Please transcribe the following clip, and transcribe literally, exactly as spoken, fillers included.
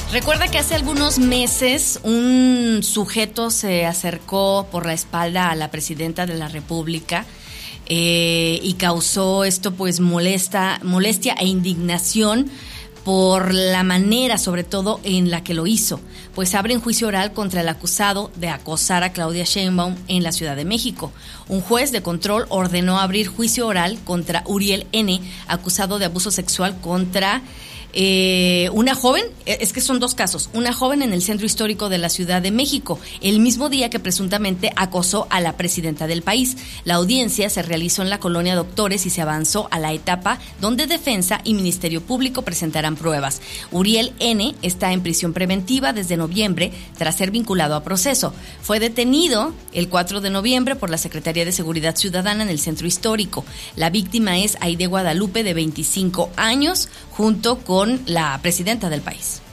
Recuerda que hace algunos meses un sujeto se acercó por la espalda a la presidenta de la República eh, y causó esto pues molesta, molestia e indignación por la manera, sobre todo, en la que lo hizo. Pues abre un juicio oral contra el acusado de acosar a Claudia Sheinbaum en la Ciudad de México. Un juez de control ordenó abrir juicio oral contra Uriel N., acusado de abuso sexual contra Eh, una joven, es que son dos casos, una joven en el centro histórico de la Ciudad de México, el mismo día que presuntamente acosó a la presidenta del país. La audiencia se realizó en la colonia Doctores y se avanzó a la etapa donde Defensa y Ministerio Público presentarán pruebas. Uriel N. está en prisión preventiva desde noviembre tras ser vinculado a proceso. Fue detenido el cuatro de noviembre por la Secretaría de Seguridad Ciudadana en el centro histórico. La víctima es Aide Guadalupe, de veinticinco años, junto con la presidenta del país.